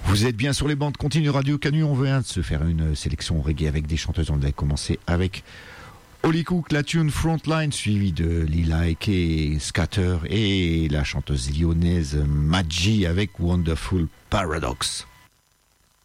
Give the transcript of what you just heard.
Vous êtes bien sur les bandes Continue Radio Canu. On vient de se faire une sélection reggae avec des chanteuses. On a commencé avec Holly Cook, la tune Frontline, suivie de Lila Eke, Scatter et la chanteuse lyonnaise Maggi avec Wonderful Paradox.